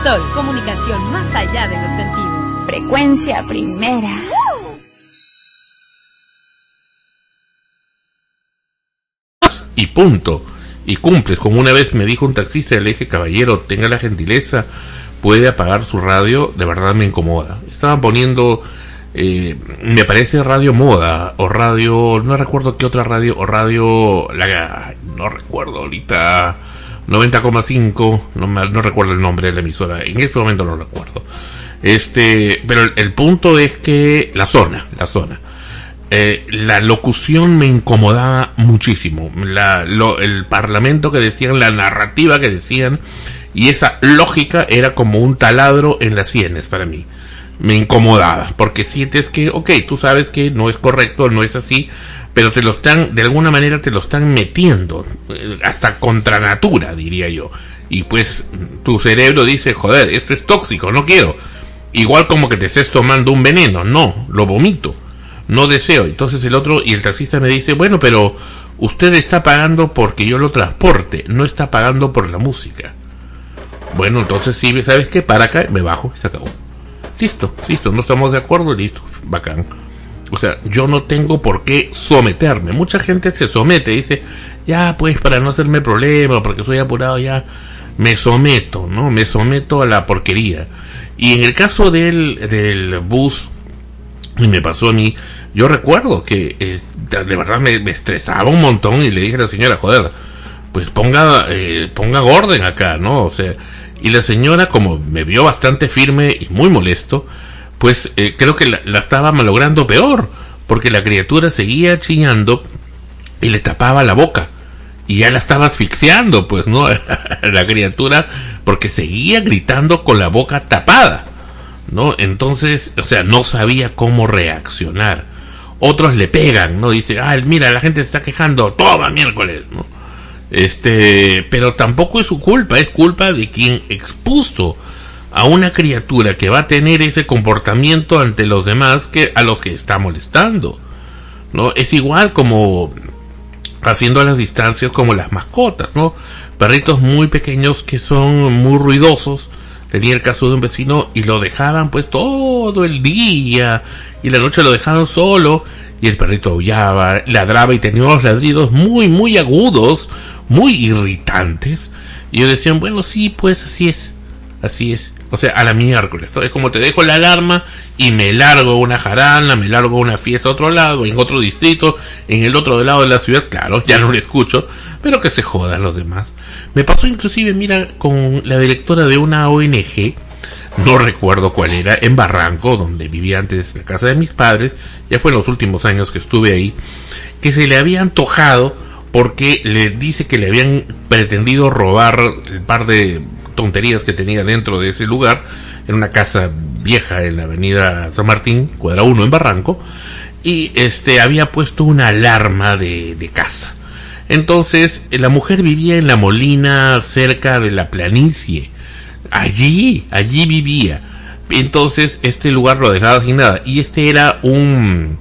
Sol, comunicación más allá de los sentidos. Frecuencia primera. Y punto. Y cumples. Como una vez me dijo un taxista, le dije, caballero, tenga la gentileza, puede apagar su radio, de verdad me incomoda. Estaban poniendo, me parece Radio Moda, o Radio, no recuerdo qué otra radio, o Radio, no recuerdo ahorita, 90,5, no recuerdo el nombre de la emisora, en este momento no recuerdo. Pero el punto es que la zona. La locución me incomodaba muchísimo. El parlamento que decían, la narrativa que decían, y esa lógica era como un taladro en las sienes para mí. Me incomodaba, porque sientes que, tú sabes que no es correcto, no es así, pero de alguna manera te lo están metiendo, hasta contra natura, diría yo. Y pues tu cerebro dice, joder, esto es tóxico, no quiero. Igual como que te estés tomando un veneno, no, lo vomito. No deseo. Entonces el taxista me dice, bueno, pero usted está pagando porque yo lo transporte, no está pagando por la música. Bueno, entonces sí, ¿sabes qué? Para acá, me bajo y se acabó. Listo, no estamos de acuerdo, listo, bacán. O sea, yo no tengo por qué someterme. Mucha gente se somete, dice, ya pues para no hacerme problema, porque soy apurado ya, me someto, ¿no? Me someto a la porquería. Y en el caso del bus, y me pasó a mí, yo recuerdo que de verdad me estresaba un montón y le dije a la señora, joder, pues ponga orden acá, ¿no? O sea, y la señora, como me vio bastante firme y muy molesto, pues creo que la estaba malogrando peor, porque la criatura seguía chillando y le tapaba la boca y ya la estaba asfixiando, pues, ¿no? La criatura, porque seguía gritando con la boca tapada, ¿no? Entonces, o sea, no sabía cómo reaccionar. Otros le pegan, ¿no? Dice, mira, la gente se está quejando, toma miércoles, ¿no? Pero tampoco es su culpa, es culpa de quien expuso a una criatura que va a tener ese comportamiento ante los demás que a los que está molestando, ¿no? Es igual como haciendo las distancias como las mascotas, ¿no? Perritos muy pequeños que son muy ruidosos. Tenía el caso de un vecino y lo dejaban pues todo el día y la noche lo dejaban solo y el perrito aullaba, ladraba y tenía unos ladridos muy, muy agudos, muy irritantes. Y ellos decían, bueno, sí, pues así es. O sea, a la miércoles. Es como te dejo la alarma y me largo a una jarana, me largo a una fiesta a otro lado, en otro distrito, en el otro lado de la ciudad. Claro, ya no lo escucho, pero que se jodan los demás. Me pasó inclusive, mira, con la directora de una ONG, no recuerdo cuál era, en Barranco, donde vivía antes, en la casa de mis padres, ya fue en los últimos años que estuve ahí, que se le había antojado porque le dice que le habían pretendido robar el par de tonterías que tenía dentro de ese lugar, en una casa vieja en la avenida San Martín, cuadra 1 en Barranco, y había puesto una alarma de casa. Entonces, la mujer vivía en La Molina, cerca de la planicie. Allí vivía. Entonces, este lugar lo dejaba sin nada. Y era un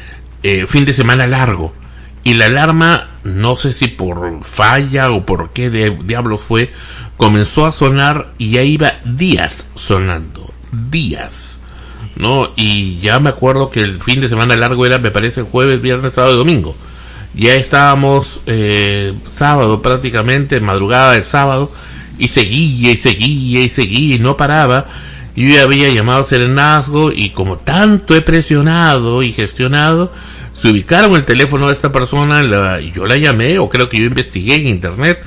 fin de semana largo. Y la alarma, no sé si por falla o por qué diablos fue, comenzó a sonar y ya iba días sonando. Días, ¿no? Y ya me acuerdo que el fin de semana largo era, me parece, jueves, viernes, sábado y domingo. Ya estábamos sábado prácticamente, madrugada del sábado, y seguía y no paraba. Yo ya había llamado a serenazgo y como tanto he presionado y gestionado, se ubicaron el teléfono de esta persona, yo la llamé, o creo que yo investigué en internet,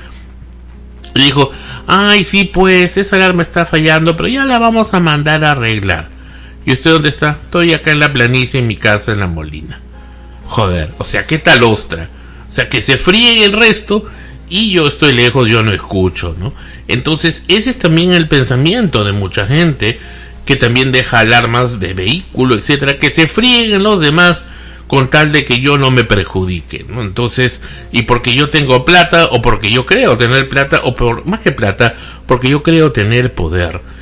y dijo, ay sí pues, esa alarma está fallando, pero ya la vamos a mandar a arreglar. ¿Y usted dónde está? Estoy acá en la planicie, en mi casa en La Molina. Joder, o sea, ¿qué tal ostra? O sea, que se fríe el resto y yo estoy lejos, yo no escucho, ¿no? Entonces, ese es también el pensamiento de mucha gente que también deja alarmas de vehículo, etcétera, que se fríen los demás con tal de que yo no me perjudique, ¿no? Entonces, y porque yo tengo plata, o porque yo creo tener plata, o por más que plata, porque yo creo tener poder.